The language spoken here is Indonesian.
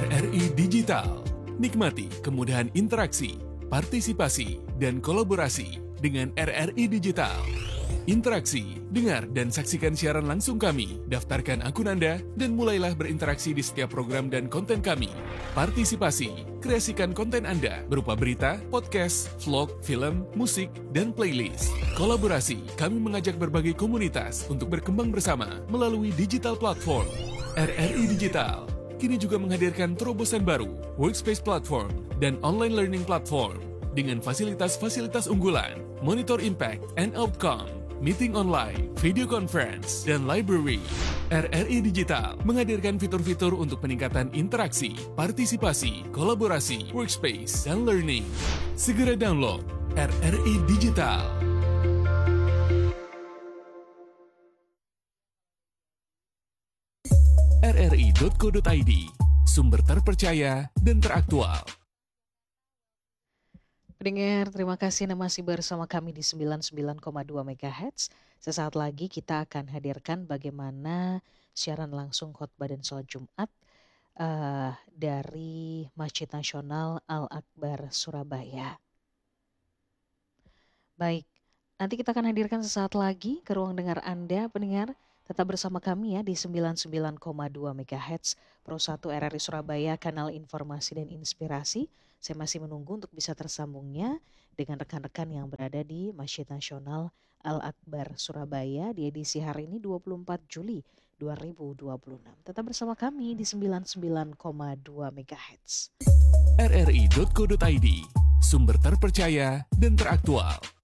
RRI Digital. Nikmati kemudahan interaksi, partisipasi, dan kolaborasi dengan RRI Digital. Interaksi, dengar dan saksikan siaran langsung kami, daftarkan akun Anda, dan mulailah berinteraksi di setiap program dan konten kami. Partisipasi, kreasikan konten Anda berupa berita, podcast, vlog, film, musik, dan playlist. Kolaborasi, kami mengajak berbagai komunitas untuk berkembang bersama melalui digital platform. RRI Digital kini juga menghadirkan terobosan baru, workspace platform, dan online learning platform dengan fasilitas-fasilitas unggulan, monitor impact and outcome, meeting online, video conference, dan library. RRI Digital menghadirkan fitur-fitur untuk peningkatan interaksi, partisipasi, kolaborasi, workspace, dan learning. Segera download RRI Digital. rri.co.id, sumber terpercaya dan teraktual. Pendengar, terima kasih Anda masih bersama kami di 99,2 MHz. Sesaat lagi kita akan hadirkan bagaimana siaran langsung khotbah dan sholat Jumat dari Masjid Nasional Al-Akbar Surabaya. Baik, nanti kita akan hadirkan sesaat lagi ke ruang dengar Anda, pendengar. Tetap bersama kami ya di 99,2 MHz Pro 1 RRI Surabaya, kanal informasi dan inspirasi. Saya masih menunggu untuk bisa tersambungnya dengan rekan-rekan yang berada di Masjid Nasional Al-Akbar Surabaya di edisi hari ini 24 Juli 2026. Tetap bersama kami di 99,2 MHz. rri.co.id, sumber terpercaya dan teraktual.